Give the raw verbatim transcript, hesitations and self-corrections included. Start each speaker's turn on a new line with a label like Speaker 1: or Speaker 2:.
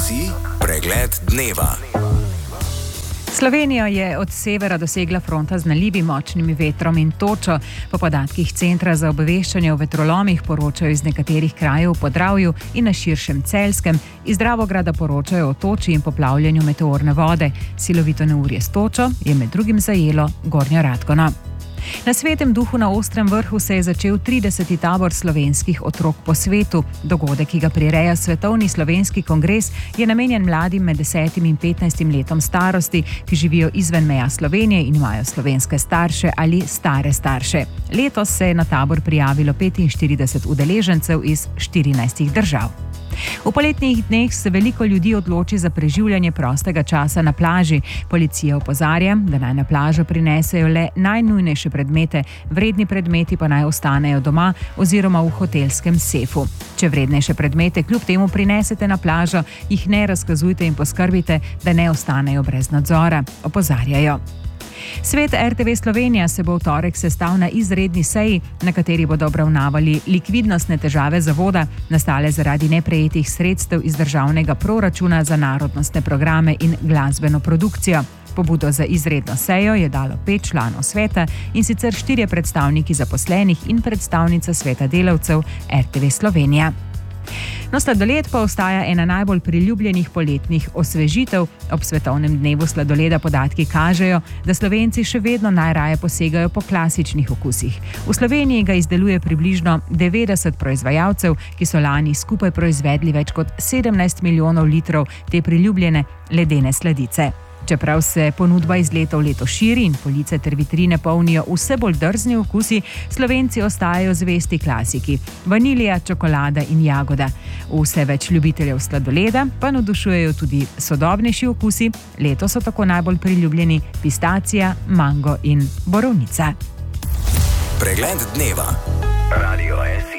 Speaker 1: si pregled dneva.
Speaker 2: Slovenija je od severa dosegla fronta z nalivi, močnimi vetrom in točo. Po podatkih Centra za obveščanje o vetrolomih poročajo iz nekaterih krajev v Podravju in na širšem Celjskem. Iz Dravograda poročajo o toči in poplavljanju meteorne vode. Silovito neurje s točo je med drugim zajelo Gornjo Radgono. Na Svetem duhu na Ostrem vrhu se je začel trideseti tabor slovenskih otrok po svetu. Dogodek, ki ga prireja Svetovni slovenski kongres, je namenjen mladim med desetim in petnajstim letom starosti, ki živijo izven meja Slovenije in imajo slovenske starše ali stare starše. Letos se je na tabor prijavilo petinštirideset udeležencev iz štirinajstih držav. V poletnih dneh se veliko ljudi odloči za preživljanje prostega časa na plaži. Policija opozarja, da naj na plažo prinesejo le najnujnejše predmete, vredni predmeti pa naj ostanejo doma oziroma v hotelskem sefu. Če vrednejše predmete kljub temu prinesete na plažo, jih ne razkazujte in poskrbite, da ne ostanejo brez nadzora, opozarjajo. Svet R T V Slovenija se bo v torek sestal na izredni seji, na kateri bodo obravnavali likvidnostne težave zavoda, nastale zaradi neprejetih sredstev iz državnega proračuna za narodnostne programe in glasbeno produkcijo. Pobudo za izredno sejo je dalo pet članov sveta, in sicer štirje predstavniki zaposlenih in predstavnica sveta delavcev R T V Slovenija. No, sladoled pa ostaja ena najbolj priljubljenih poletnih osvežitev. Ob svetovnem dnevu sladoleda podatki kažejo, da Slovenci še vedno najraje posegajo po klasičnih okusih. V Sloveniji ga izdeluje približno devetdeset proizvajalcev, ki so lani skupaj proizvedli več kot sedemnajst milijonov litrov te priljubljene ledene sladice. Čeprav se ponudba iz leta v leto širi in police ter vitrine polnijo vse bolj drzni okusi, Slovenci ostajajo zvesti klasiki: vanilija, čokolada in jagoda. Vse več ljubiteljev sladoleda pa navdušujejo tudi sodobnejši okusi. Letos so tako najbolj priljubljeni pistacija, mango in borovnica.
Speaker 1: Pregled dneva. Radio S.